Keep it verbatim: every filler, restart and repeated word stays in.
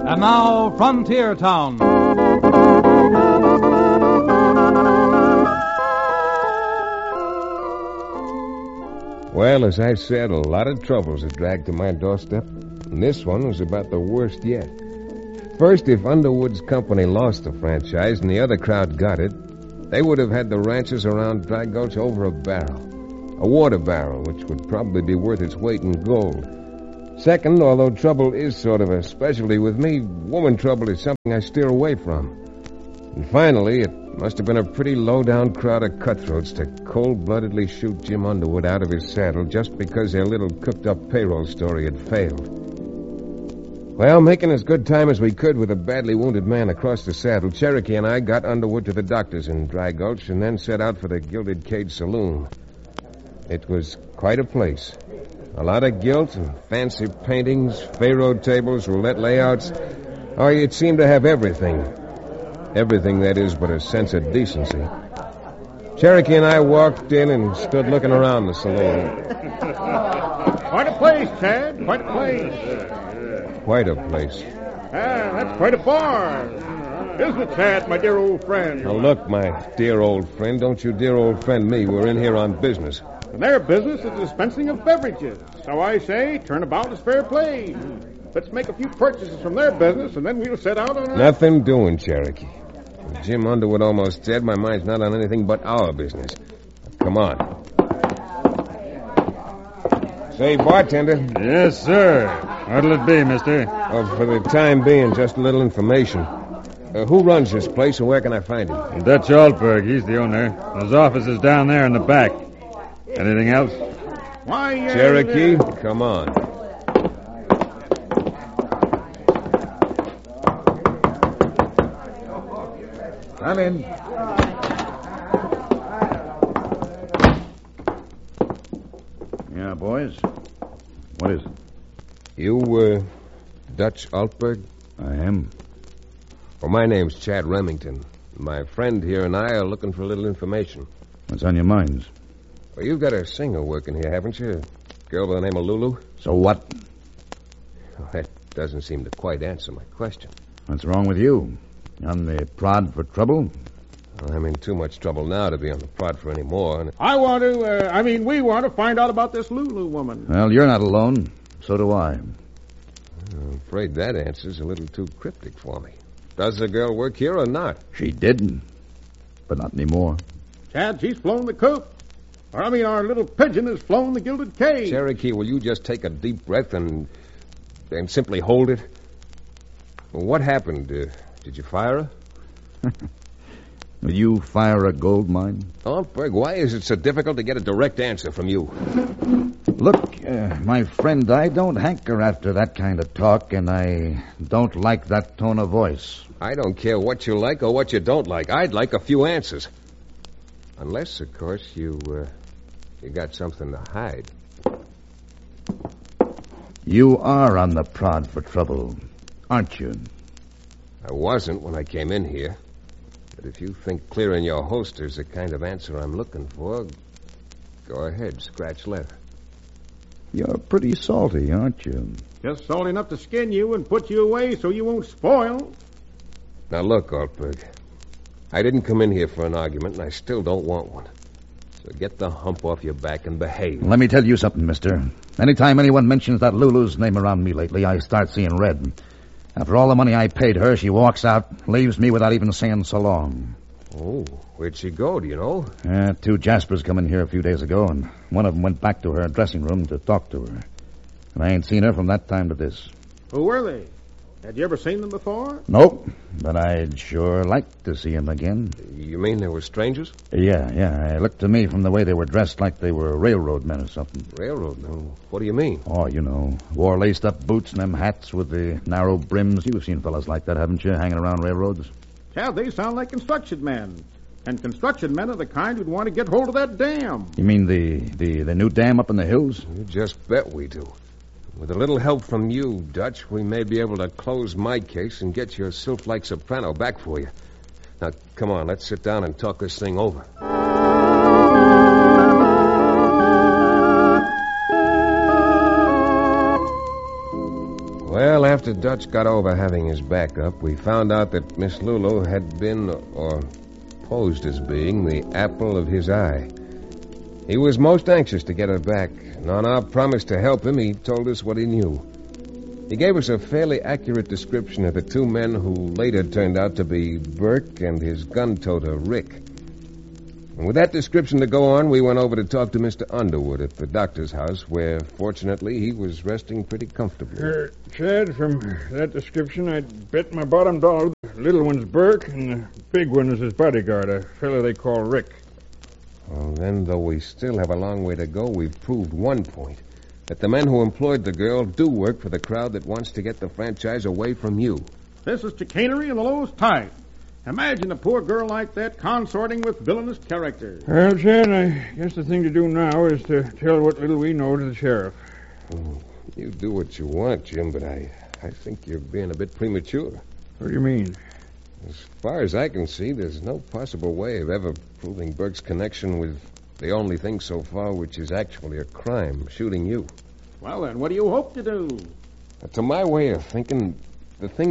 And now, Frontier Town. Well, as I said, a lot of troubles had dragged to my doorstep, and this one was about the worst yet. First, if Underwood's company lost the franchise and the other crowd got it, they would have had the ranches around Dry Gulch over a barrel. A water barrel, which would probably be worth its weight in gold. Second, although trouble is sort of a specialty with me, woman trouble is something I steer away from. And finally, it must have been a pretty low-down crowd of cutthroats to cold-bloodedly shoot Jim Underwood out of his saddle just because their little cooked-up payroll story had failed. Well, making as good time as we could with a badly wounded man across the saddle, Cherokee and I got Underwood to the doctor's in Dry Gulch and then set out for the Gilded Cage Saloon. It was quite a place. A lot of gilt and fancy paintings, Pharaoh tables, roulette layouts. Oh, it seemed to have everything. Everything, that is, but a sense of decency. Cherokee and I walked in and stood looking around the saloon. Quite a place, Chad. Quite a place. Quite a place. Ah, that's quite a bar. Isn't it, Chad, my dear old friend? Now, look, my dear old friend, don't you dear old friend me. We're in here on business. And their business is the dispensing of beverages. So I say, turnabout is fair play. Let's make a few purchases from their business, and then we'll set out on our... Nothing doing, Cherokee. With Jim Underwood almost dead, my mind's not on anything but our business. Come on. Say, bartender. Yes, sir. What'll it be, mister? Oh, for the time being, just a little information. Uh, who runs this place, and where can I find him? Dutch Altberg. He's the owner. His office is down there in the back. Anything else? Why, uh, Cherokee, uh, come on. Come in. Yeah, boys. What is it? You, uh, Dutch Altberg? I am. Well, my name's Chad Remington. My friend here and I are looking for a little information. What's on your minds? Well, you've got a singer working here, haven't you? A girl by the name of Lulu? So what? Well, that doesn't seem to quite answer my question. What's wrong with you? On the prod for trouble? Well, I'm in too much trouble now to be on the prod for any more. And... I want to, uh, I mean, we want to find out about this Lulu woman. Well, you're not alone. So do I. I'm afraid that answer's a little too cryptic for me. Does the girl work here or not? She did, but not anymore. Chad, she's flown the coop. Or, I mean, our little pigeon has flown the Gilded Cage. Cherokee, will you just take a deep breath and and simply hold it? Well, what happened? Uh, did you fire her? Will you fire a gold mine? Altberg, why is it so difficult to get a direct answer from you? Look, uh, my friend, I don't hanker after that kind of talk, and I don't like that tone of voice. I don't care what you like or what you don't like. I'd like a few answers. Unless, of course, you, uh, you got something to hide. You are on the prod for trouble, aren't you? I wasn't when I came in here. But if you think clearing your holster's the kind of answer I'm looking for, go ahead, scratch leather. You're pretty salty, aren't you? Just salty enough to skin you and put you away so you won't spoil. Now, look, Altberg. I didn't come in here for an argument, and I still don't want one. So get the hump off your back and behave. Let me tell you something, mister. Anytime anyone mentions that Lulu's name around me lately, I start seeing red. After all the money I paid her, she walks out, leaves me without even saying so long. Oh, where'd she go, do you know? Uh, two Jaspers come in here a few days ago, and one of them went back to her dressing room to talk to her. And I ain't seen her from that time to this. Who were they? Had you ever seen them before? Nope, but I'd sure like to see them again. You mean they were strangers? Yeah, yeah. It looked to me from the way they were dressed like they were railroad men or something. Railroad men? What do you mean? Oh, you know, wore laced-up boots and them hats with the narrow brims. You've seen fellas like that, haven't you, hanging around railroads? Chad, they sound like construction men. And construction men are the kind who'd want to get hold of that dam. You mean the, the, the new dam up in the hills? You just bet we do. With a little help from you, Dutch, we may be able to close my case and get your sylph-like soprano back for you. Now, come on, let's sit down and talk this thing over. Well, Well, after Dutch got over having his back up, we found out that Miss Lulu had been, or posed as being, the apple of his eye. He was most anxious to get her back, and on our promise to help him, he told us what he knew. He gave us a fairly accurate description of the two men who later turned out to be Burke and his gun-toter, Rick. And with that description to go on, we went over to talk to Mister Underwood at the doctor's house, where, fortunately, he was resting pretty comfortably. Uh, Chad, from that description, I'd bet my bottom dollar the little one's Burke and the big one is his bodyguard, a fellow they call Rick. Well, then, though we still have a long way to go, we've proved one point. That the men who employed the girl do work for the crowd that wants to get the franchise away from you. This is chicanery in the lowest type. Imagine a poor girl like that consorting with villainous characters. Well, Chad, I guess the thing to do now is to tell what little we know to the sheriff. Oh, you do what you want, Jim, but I, I think you're being a bit premature. What do you mean? As far as I can see, there's no possible way of ever proving Burke's connection with the only thing so far which is actually a crime, shooting you. Well, then, what do you hope to do? To my way of thinking, the thing